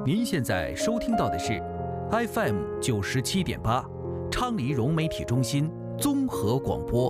您现在收听到的是 FM 97.8，昌黎融媒体中心综合广播。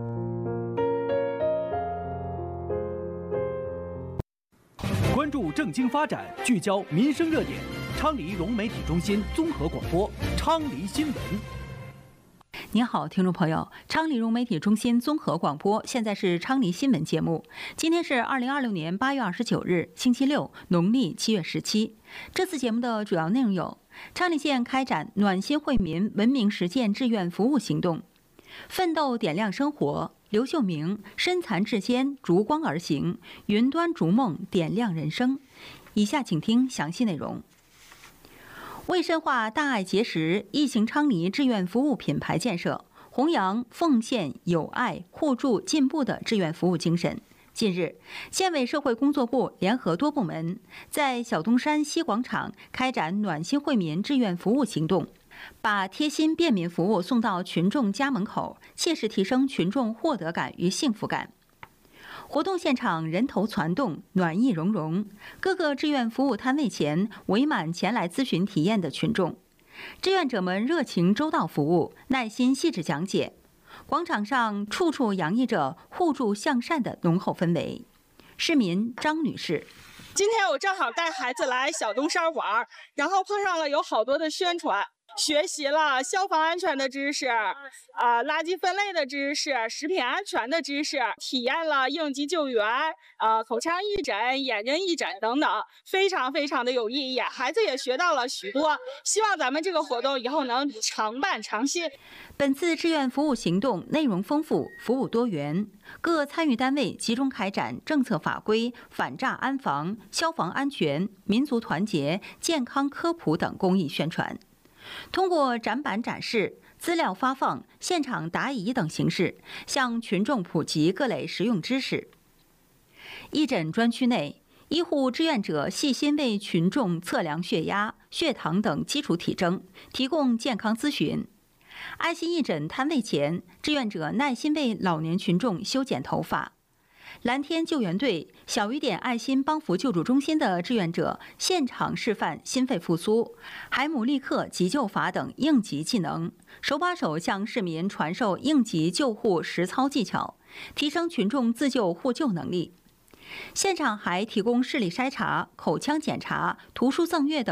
关注政经发展，聚焦民生热点，昌黎融媒体中心综合广播，昌黎新闻。 您好，听众朋友，昌黎融媒体中心综合广播，现在是昌黎新闻节目。今天是2026年8月29日，星期六，农历7月17。这次节目的主要内容有：昌黎县开展暖心惠民文明实践志愿服务行动，奋斗点亮生活。刘秀明身残志坚，逐光而行，云端逐梦，点亮人生。以下请听详细内容。为深化大爱结识疫情昌黎志愿服务品牌建设，弘扬奉献、友爱、互助、进步的志愿服务精神，近日，县委社会工作部联合多部门在小东山西广场开展暖心惠民志愿服务行动，把贴心便民服务送到群众家门口，切实提升群众获得感与幸福感。活动现场人头攒动，暖意融融，各个志愿服务摊位前围满前来咨询体验的群众，志愿者们热情周到服务，耐心细致讲解。广场上处处洋溢着互助向善的浓厚氛围。市民张女士： 今天我正好带孩子来小东山玩，然后碰上了有好多的宣传，学习了消防安全的知识，垃圾分类的知识，食品安全的知识，体验了应急救援，口腔义诊、眼睛义诊等等，非常非常的有意义。孩子也学到了许多，希望咱们这个活动以后能常办常新。 本次志愿服务行动内容丰富，服务多元，各参与单位集中开展政策法规、反诈安防、消防安全、民族团结、健康科普等公益宣传。通过展板展示、资料发放、现场答疑等形式，向群众普及各类实用知识。义诊专区内，医护志愿者细心为群众测量血压、血糖等基础体征，提供健康咨询。爱心义诊摊位前，志愿者耐心为老年群众修剪头发。蓝天救援队、小雨点爱心帮扶救助中心的志愿者现场示范心肺复苏、海姆立克急救法等应急技能，手把手向市民传授应急救护实操技巧，提升群众自救互救能力。现场还提供视力筛查、口腔检查、图书赠阅等